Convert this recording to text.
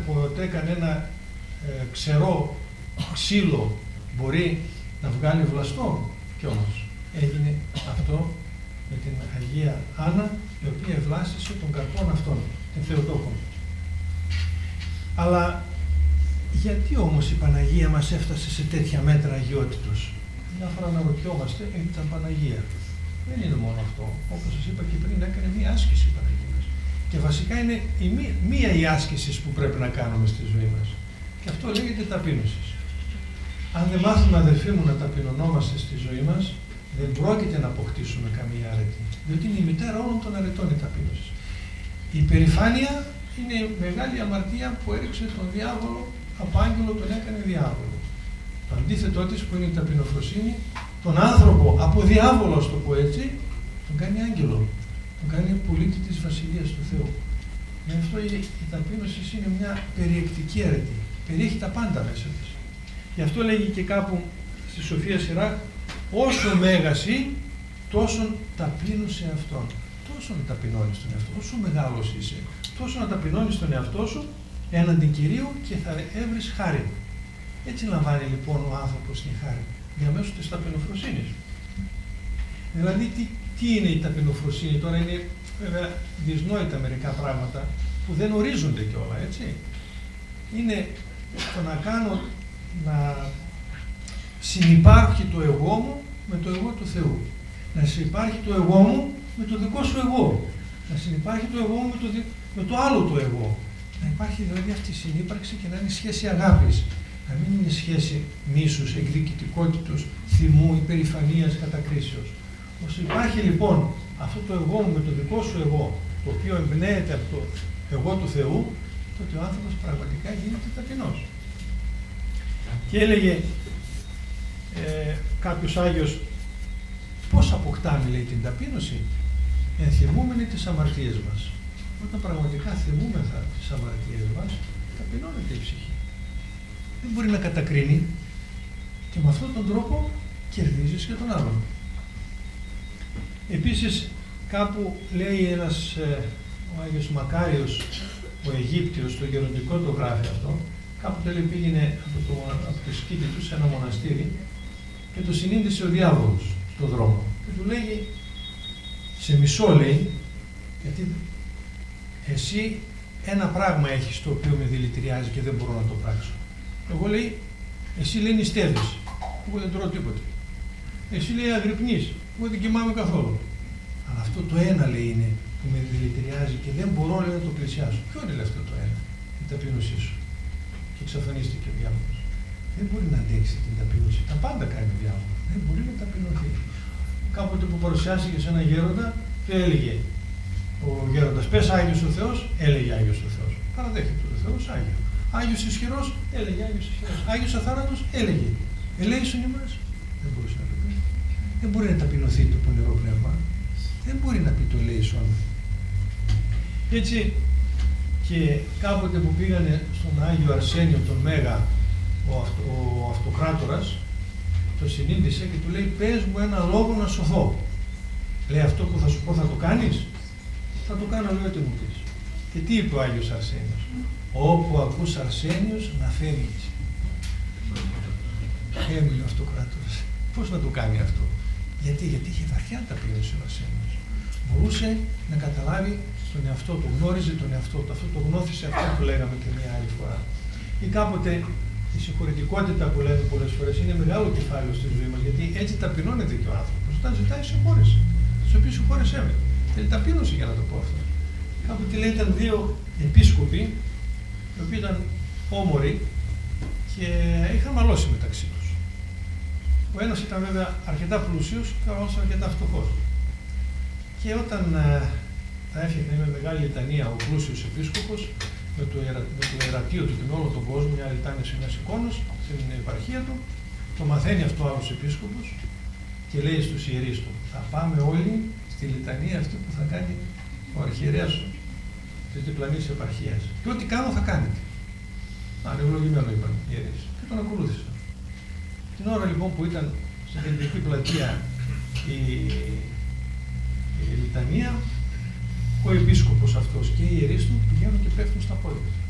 ποτέ κανένα ξερό ξύλο μπορεί να βγάλει βλαστό? Κι όμως έγινε αυτό με την Αγία Άννα, η οποία ευλάστησε των καρπών αυτών, την Θεοτόκο. Αλλά γιατί όμως η Παναγία μας έφτασε σε τέτοια μέτρα αγιότητος? Μια φορά αναρωτιόμαστε, ήταν Παναγία. Δεν είναι μόνο αυτό. Όπως σας είπα και πριν, έκανε μία άσκηση η Παναγία μας. Και βασικά είναι μία η άσκηση που πρέπει να κάνουμε στη ζωή μας. Και αυτό λέγεται ταπείνωση. Αν δεν μάθουμε, αδελφοί μου, να ταπεινωνόμαστε στη ζωή μας, δεν πρόκειται να αποκτήσουμε καμία αρετή. Διότι είναι η μητέρα όλων των αρετών η ταπείνωση. Η περηφάνεια είναι η μεγάλη αμαρτία που έριξε τον διάβολο, από άγγελο τον έκανε διάβολο. Το αντίθετό της, που είναι η ταπεινοφροσύνη, τον άνθρωπο από διάβολο, ας το πω έτσι, τον κάνει άγγελο. Τον κάνει πολίτη της Βασιλείας του Θεού. Γι' αυτό η ταπείνωση είναι μια περιεκτική αρετή. Περιέχει τα πάντα μέσα της. Γι' αυτό λέγει και κάπου στη Σοφία Σειράκ, όσο μέγαση, τόσο ταπείνωσε αυτόν. Τόσο να ταπεινώνεις τον εαυτό, όσο μεγάλος είσαι, τόσο να ταπεινώνεις τον εαυτό σου έναντι Κυρίου και θα έβρεις χάρη. Έτσι λαμβάνει λοιπόν ο άνθρωπος την χάρη, διαμέσου της ταπεινοφροσύνης. Δηλαδή, τι είναι η ταπεινοφροσύνη? Τώρα είναι βέβαια δυσνόητα μερικά πράγματα που δεν ορίζονται κιόλα, έτσι. Είναι το να κάνω, να συνυπάρχει το εγώ μου με το εγώ του Θεού. Να συνυπάρχει το εγώ μου με το δικό σου εγώ. Να συνυπάρχει το εγώ μου με το άλλο το εγώ. Να υπάρχει δηλαδή αυτή η συνύπαρξη και να είναι σχέση αγάπης. Να μην είναι σχέση μίσους, εκδικητικότητος, θυμού, υπερηφανίας, κατακρίσεως. Όσο υπάρχει λοιπόν αυτό το εγώ μου με το δικό σου εγώ, το οποίο εμπνέεται από το εγώ του Θεού, τότε ο άνθρωπος πραγματικά γίνεται ταπεινός. Και έλεγε κάποιος Άγιος, πώς αποκτάμε, λέει, την ταπείνωση? Ενθυμούμενοι τις αμαρτίες μας. Όταν πραγματικά θυμούμεθα τις αμαρτίες μας, ταπεινώνεται η ψυχή. Δεν μπορεί να κατακρίνει και με αυτόν τον τρόπο κερδίζεις και τον άλλον. Επίσης, κάπου λέει ο Άγιος Μακάριος, ο Αιγύπτιος, το γεροντικό το γράφει αυτό, κάποτε λέει πήγαινε από το σκήτη του σε ένα μοναστήρι και το συνήντησε ο διάβολος στον δρόμο. Και του λέει, σε μισό, λέει, γιατί εσύ ένα πράγμα έχεις το οποίο με δηλητηριάζει και δεν μπορώ να το πράξω. Εγώ, λέει, εσύ, λέει, νηστεύεις, εγώ δεν τρώω τίποτε. Εσύ, λέει, αγρυπνείς, εγώ δεν κοιμάμαι καθόλου. Αλλά αυτό το ένα, λέει, είναι που με δηλητηριάζει και δεν μπορώ, λέει, να το πλησιάσω. Ποιο είναι, λέει, αυτό το ένα? Η ταπείνωσή σου. Και εξαφανίστηκε ο διάβολος. Δεν μπορεί να αντέξει την ταπείνωση. Τα πάντα κάνει ο διάβολος. Δεν μπορεί να ταπεινωθεί. Κάποτε που παρουσιάστηκε σε ένα γέροντα, του έλεγε ο γέροντας, πες Άγιος ο Θεός, έλεγε Άγιος ο Θεός. Παραδέχεται ο Θεός Άγιο. Άγιος ισχυρός, έλεγε Άγιος ισχυρός. Άγιος αθάνατος, έλεγε. Ελέησον ημάς. Δεν μπορούσε να το πει. Δεν μπορεί να ταπεινωθεί το πονηρό πνεύμα. Δεν μπορεί να πει το ελέησον. Έτσι, και κάποτε που πήγανε στον Άγιο Αρσένιο τον Μέγα, ο αυτοκράτορας, το συνήντησε και του λέει, πες μου ένα λόγο να σωθώ. Λέει, αυτό που θα σου πω θα το κάνεις? Θα το κάνω, λέει, ό,τι μου πεις. Και τι είπε ο Άγιος Αρσένιος? Όπου ακούς Αρσένιος να φεύγεις. Έμεινε ο αυτοκράτορας. Πώς να το κάνει αυτό? Γιατί είχε βαθιά ταπείνωση ο Αρσένιος. Μπορούσε να καταλάβει τον εαυτό του, γνώριζε τον εαυτό του. Αυτό το γνώθησε, αυτό που λέγαμε και μια άλλη φορά. Ή κάποτε η συγχωρητικότητα που λέμε πολλές φορές είναι μεγάλο κεφάλαιο στη ζωή μας, γιατί έτσι ταπεινώνεται και ο άνθρωπος. Όταν ζητάει συγχώρεση, στο οποίο συγχώρεσέ με. Θέλει ταπείνωση για να το πω αυτό. Κάποτε, λέει, ήταν δύο επίσκοποι, οι οποίοι ήταν όμοροι και είχαν μαλώσει μεταξύ τους. Ο ένας ήταν βέβαια αρκετά πλούσιος και ο άλλος αρκετά φτωχός. Και όταν θα έφτιαχνε με μεγάλη λιτανία ο πλούσιος επίσκοπος, με το ιερατείο του και με όλο τον κόσμο, μια λιτάνια σε μιας εικόνας, στην επαρχία του, το μαθαίνει αυτό ο άλλος επίσκοπος και λέει στους ιερείς του, θα πάμε όλοι στη λιτανία αυτή που θα κάνει ο αρχιερέας της διπλανής επαρχίας. Και ό,τι κάνω θα κάνετε. Είναι ευλογημένο, είπαν οι ιερείς. Και τον ακολούθησαν. Την ώρα λοιπόν που ήταν στην κεντρική πλατεία η λιτανία, ο επίσκοπος αυτός και οι ιερείς του πηγαίνουν και πέφτουν στα πόδια του.